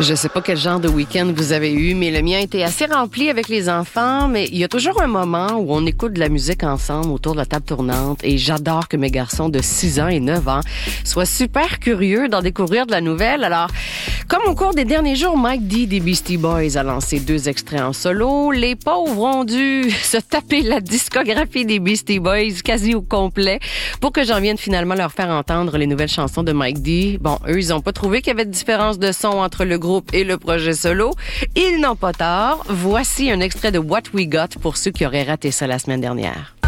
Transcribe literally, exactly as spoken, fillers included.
Je sais pas quel genre de week-end vous avez eu, mais le mien était assez rempli avec les enfants, mais il y a toujours un moment où on écoute de la musique ensemble autour de la table tournante et j'adore que mes garçons de six ans et neuf ans soient super curieux d'en découvrir de la nouvelle. Alors, comme au cours des derniers jours, Mike D des Beastie Boys a lancé deux extraits en solo. Les pauvres ont dû se taper la discographie des Beastie Boys quasi au complet pour que j'en vienne finalement leur faire entendre les nouvelles chansons de Mike D. Bon, eux, ils ont pas trouvé qu'il y avait de différence de son entre le groupe et le projet solo. Ils n'ont pas tort. Voici un extrait de What We Got pour ceux qui auraient raté ça la semaine dernière.